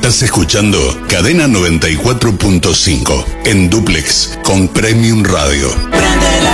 Estás escuchando Cadena 94.5 en Duplex con Premium Radio. Prende la